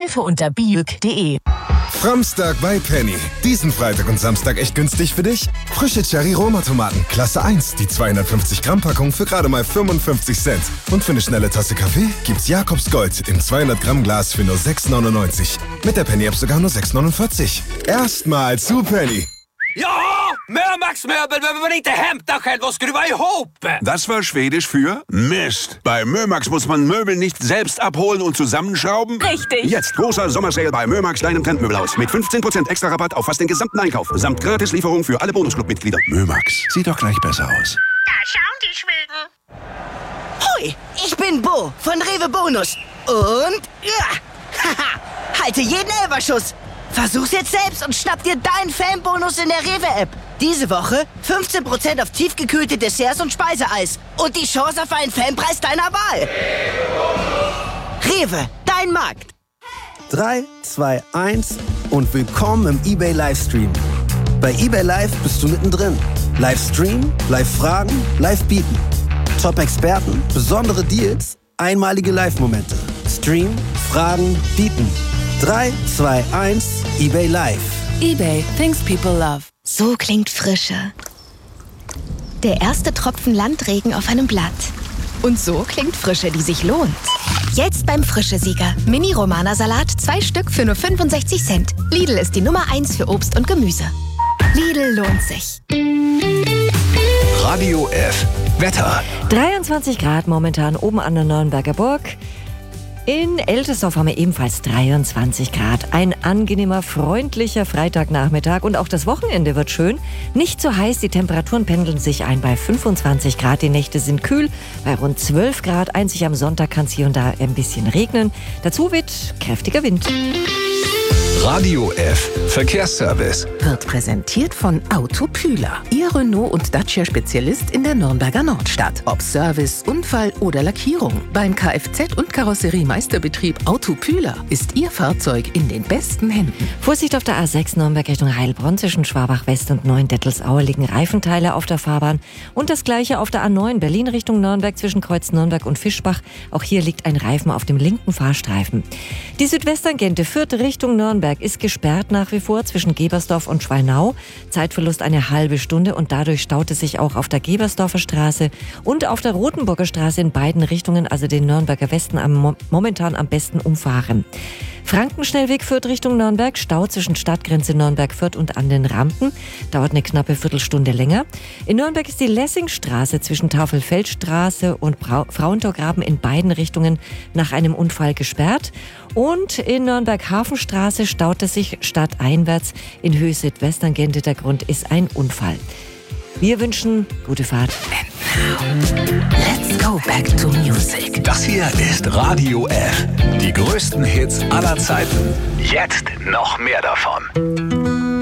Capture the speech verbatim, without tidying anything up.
Hilfe unter biuk punkt de. Framstag bei Penny. Diesen Freitag und Samstag echt günstig für dich? Frische Cherry-Roma-Tomaten, Klasse eins, die zweihundertfünfzig Gramm Packung für gerade mal fünfundfünfzig Cent. Und für eine schnelle Tasse Kaffee gibt's Jakobs Gold im zweihundert Gramm Glas für nur sechs neunundneunzig. Mit der Penny-App sogar nur sechs neunundvierzig. Erstmal zu Penny. Ja, Mömax-Möbel, wenn man nicht det hämta själv och skruva ihop. Das war Schwedisch für Mist. Bei Mömax muss man Möbel nicht selbst abholen und zusammenschrauben. Richtig. Jetzt großer Sommersale bei Mömax, deinem Trendmöbelhaus. Mit fünfzehn Prozent extra Rabatt auf fast den gesamten Einkauf. Samt Gratislieferung für alle Bonusclub-Mitglieder. Mömax, sieht doch gleich besser aus. Da schauen die Schweden. Hoi, ich bin Bo von Rewe Bonus. Und, ja, haha, halte jeden Elberschuss. Versuch's jetzt selbst und schnapp dir deinen Fanbonus in der Rewe-App. Diese Woche fünfzehn Prozent auf tiefgekühlte Desserts und Speiseeis. Und die Chance auf einen Fanpreis deiner Wahl. Rewe, dein Markt. drei, zwei, eins und willkommen im eBay Livestream. Bei eBay Live bist du mittendrin. Livestream, Live-Fragen, Live-Bieten. Top-Experten, besondere Deals, einmalige Live-Momente. Stream, Fragen, Bieten. drei, zwei, eins, eBay Live. eBay, things people love. So klingt Frische. Der erste Tropfen Landregen auf einem Blatt. Und so klingt Frische, die sich lohnt. Jetzt beim Frische-Sieger. Mini-Romana-Salat, zwei Stück für nur fünfundsechzig Cent. Lidl ist die Nummer eins für Obst und Gemüse. Lidl lohnt sich. Radio F. Wetter. dreiundzwanzig Grad momentan oben an der Nürnberger Burg. In Eltersdorf haben wir ebenfalls dreiundzwanzig Grad. Ein angenehmer, freundlicher Freitagnachmittag und auch das Wochenende wird schön. Nicht zu heiß, die Temperaturen pendeln sich ein bei fünfundzwanzig Grad. Die Nächte sind kühl bei rund zwölf Grad. Einzig am Sonntag kann es hier und da ein bisschen regnen. Dazu weht kräftiger Wind. Radio F. Verkehrsservice. Wird präsentiert von Autopühler. Ihr Renault- und Dacia-Spezialist in der Nürnberger Nordstadt. Ob Service, Unfall oder Lackierung. Beim Kfz- und Karosseriemeisterbetrieb Autopühler ist Ihr Fahrzeug in den besten Händen. Vorsicht auf der A sechs Nürnberg Richtung Heilbronn zwischen Schwabach-West und Neuendettelsau liegen Reifenteile auf der Fahrbahn. Und das gleiche auf der A neun Berlin Richtung Nürnberg zwischen Kreuz Nürnberg und Fischbach. Auch hier liegt ein Reifen auf dem linken Fahrstreifen. Die Südwesttangente Fürth Richtung Nürnberg ist gesperrt nach wie vor zwischen Gebersdorf und Schweinau. Zeitverlust eine halbe Stunde und dadurch staut es sich auch auf der Gebersdorfer Straße und auf der Rotenburger Straße in beiden Richtungen, also den Nürnberger Westen, am, momentan am besten umfahren. Frankenschnellweg Fürth Richtung Nürnberg, Stau zwischen Stadtgrenze Nürnberg-Fürth und an den Rampen, dauert eine knappe Viertelstunde länger. In Nürnberg ist die Lessingstraße zwischen Tafelfeldstraße und Brau- Frauentorgraben in beiden Richtungen nach einem Unfall gesperrt. Und in Nürnberg-Hafenstraße staut es sich stadteinwärts in Höhe Südwesttangente. Der Grund ist ein Unfall. Wir wünschen gute Fahrt. And now, let's go back to music. Das hier ist Radio F. Die größten Hits aller Zeiten. Jetzt noch mehr davon.